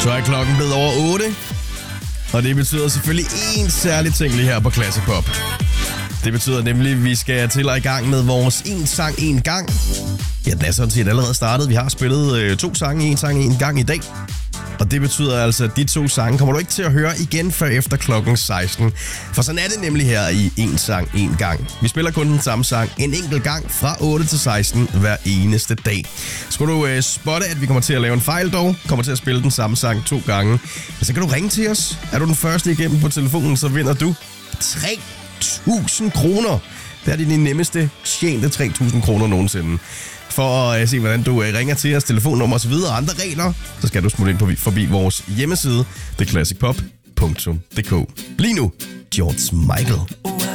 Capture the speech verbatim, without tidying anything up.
Så er klokken blevet over otte, og det betyder selvfølgelig en særlig ting lige her på Classic Pop. Det betyder nemlig, at vi skal til at i gang med vores en sang, en gang. Ja, den er sådan set allerede startet. Vi har spillet øh, to sange, en sang, en gang i dag. Og det betyder altså, at de to sange kommer du ikke til at høre igen før efter klokken seksten. For sådan er det nemlig her i en sang, en gang. Vi spiller kun den samme sang en enkelt gang fra otte til seksten hver eneste dag. Skulle du øh, spotte, at vi kommer til at lave en fejl dog, kommer til at spille den samme sang to gange, så kan du ringe til os. Er du den første igennem på telefonen, så vinder du tre tusind kroner. Det er de nemmeste tjente tre tusind kroner nogensinde. For at se, hvordan du ringer til os, telefonnummer og så videre og andre regler, så skal du smutte ind på, forbi vores hjemmeside, the classic pop punktum d k. Lige nu, George Michael.